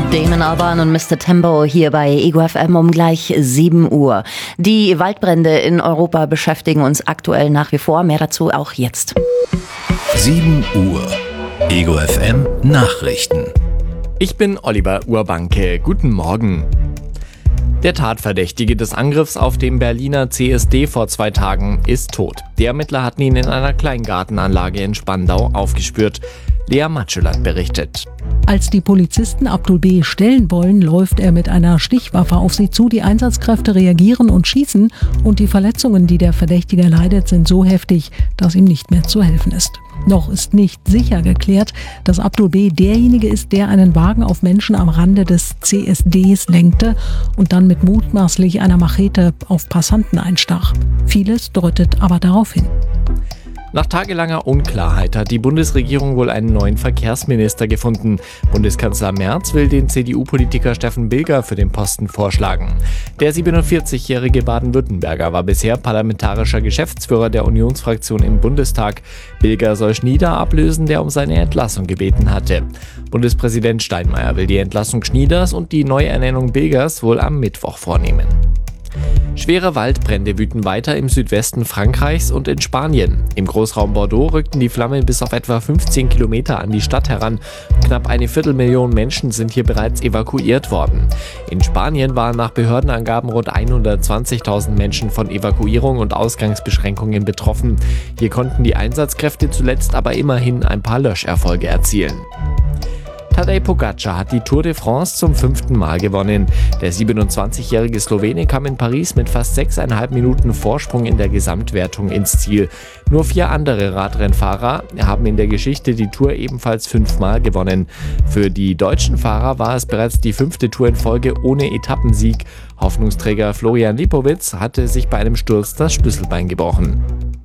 Damon Albarn und Mr. Tembo hier bei Ego FM um gleich 7 Uhr. Die Waldbrände in Europa beschäftigen uns aktuell nach wie vor. Mehr dazu auch jetzt. 7 Uhr. Ego FM Nachrichten. Ich bin Oliver Urbanke. Guten Morgen. Der Tatverdächtige des Angriffs auf den Berliner CSD vor 2 Tagen ist tot. Die Ermittler hatten ihn in einer Kleingartenanlage in Spandau aufgespürt. Lea Matschullat berichtet. Als die Polizisten Abdul B. stellen wollen, läuft er mit einer Stichwaffe auf sie zu. Die Einsatzkräfte reagieren und schießen. Und die Verletzungen, die der Verdächtige leidet, sind so heftig, dass ihm nicht mehr zu helfen ist. Noch ist nicht sicher geklärt, dass Abdul B. derjenige ist, der einen Wagen auf Menschen am Rande des CSDs lenkte und dann mit mutmaßlich einer Machete auf Passanten einstach. Vieles deutet aber darauf hin. Nach tagelanger Unklarheit hat die Bundesregierung wohl einen neuen Verkehrsminister gefunden. Bundeskanzler Merz will den CDU-Politiker Steffen Bilger für den Posten vorschlagen. Der 47-jährige Baden-Württemberger war bisher parlamentarischer Geschäftsführer der Unionsfraktion im Bundestag. Bilger soll Schnieder ablösen, der um seine Entlassung gebeten hatte. Bundespräsident Steinmeier will die Entlassung Schnieders und die Neuernennung Bilgers wohl am Mittwoch vornehmen. Schwere Waldbrände wüten weiter im Südwesten Frankreichs und in Spanien. Im Großraum Bordeaux rückten die Flammen bis auf etwa 15 Kilometer an die Stadt heran. Knapp 250.000 Menschen sind hier bereits evakuiert worden. In Spanien waren nach Behördenangaben rund 120.000 Menschen von Evakuierung und Ausgangsbeschränkungen betroffen. Hier konnten die Einsatzkräfte zuletzt aber immerhin ein paar Löscherfolge erzielen. Tadej Pogačar hat die Tour de France zum 5. Mal gewonnen. Der 27-jährige Slowene kam in Paris mit fast 6,5 Minuten Vorsprung in der Gesamtwertung ins Ziel. Nur 4 andere Radrennfahrer haben in der Geschichte die Tour ebenfalls 5-mal gewonnen. Für die deutschen Fahrer war es bereits die 5. Tour in Folge ohne Etappensieg. Hoffnungsträger Florian Lipowitz hatte sich bei einem Sturz das Schlüsselbein gebrochen.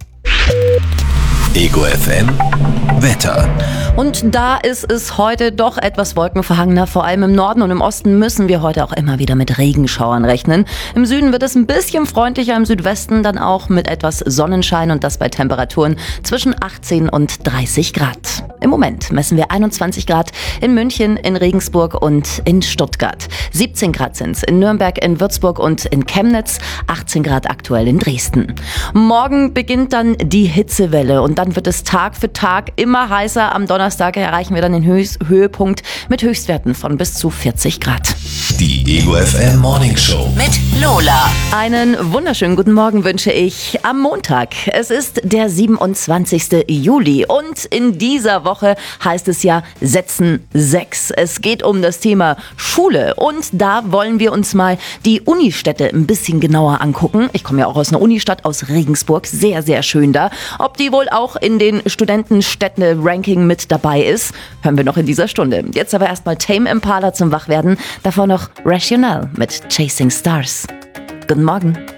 Ego FM Wetter. Und da ist es heute doch etwas wolkenverhangener. Vor allem im Norden und im Osten müssen wir heute auch immer wieder mit Regenschauern rechnen. Im Süden wird es ein bisschen freundlicher, im Südwesten dann auch mit etwas Sonnenschein und das bei Temperaturen zwischen 18 und 30 Grad. Im Moment messen wir 21 Grad in München, in Regensburg und in Stuttgart. 17 Grad sind es in Nürnberg, in Würzburg und in Chemnitz. 18 Grad aktuell in Dresden. Morgen beginnt dann die Hitzewelle und dann wird es Tag für Tag immer heißer. Am Donnerstag erreichen wir dann den Höhepunkt mit Höchstwerten von bis zu 40 Grad. Die Ego FM Morning Show Mit Lola. Einen wunderschönen guten Morgen wünsche ich am Montag. Es ist der 27. Juli und in dieser Woche heißt es ja Sätzen 6. Es geht um das Thema Schule und da wollen wir uns mal die Unistädte ein bisschen genauer angucken. Ich komme ja auch aus einer Unistadt, aus Regensburg, sehr, sehr schön da. Ob die wohl auch in den Studentenstädte-Ranking mit dabei ist, hören wir noch in dieser Stunde. Jetzt aber erstmal Tame Impala zum Wachwerden, davor noch Rationale mit Chasing Stars. Guten Morgen.